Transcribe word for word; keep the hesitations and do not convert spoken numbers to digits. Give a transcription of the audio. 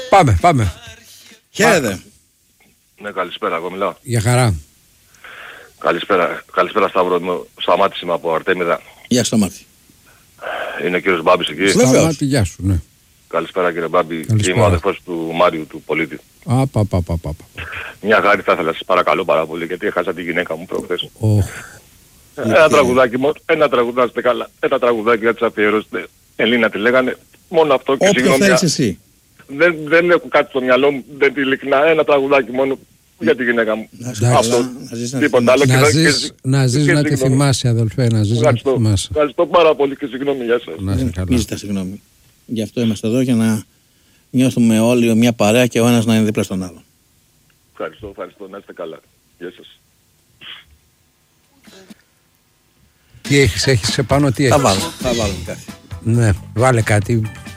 Πάμε, πάμε. Χαίρετε. Ναι, καλησπέρα, εγώ μιλάω. Για χαρά. Καλησπέρα, καλησπέρα Σταύρο, Σταμάτης είμαι από Αρτέμιδα. Γεια στο μάτι. Είναι ο κύριος Μπάμπης εκεί. Σταμάτη, γεια σου, ναι. Καλησπέρα κύριε Μπάμπη. Καλησπέρα. Και είμαι ο αδερφός του Μάριου, του πολίτη. Α, πα, πα, πα, πα. Μια χάρη θα ήθελα, σας παρακαλώ πάρα πολύ, γιατί έχασα τη γυναίκα μου προχθές. Oh. Ένα τραγουδάκι μόνο, ένα τραγουδάκι καλά. Ένα τραγουδάκι για τις αφιερώσεις. Ελλήνα τη λέγανε. Μόνο αυτό και όποιο συγγνώμη. θέλεις εσύ. Δεν, δεν έχω κάτι στο μυαλό μου, δεν τη ειλικρινά. Ένα τραγουδάκι μόνο για τη γυναίκα μου. Αυτό. Τίποτα άλλο. Να και ζεις, και- να, ζεις και να τη συγγνώμη. θυμάσαι, αδελφέ, να ζεις να τη Ευχαριστώ. θυμάσαι. Ευχαριστώ πάρα πολύ και συγγνώμη για σας. Να είσαι Μη καλά. ζητά συγγνώμη. Γι' αυτό είμαστε εδώ για να νιώθουμε όλοι μια παρέα και ο ένας να είναι δίπλα στον άλλον. Ευχαριστώ, ευχαριστώ. Να είστε καλά. Γεια σας. Τι έχεις, έχεις επάνω, τι έχεις. Θα βάλω, θα βάλω κάτι. Ναι, βάλε κάτι.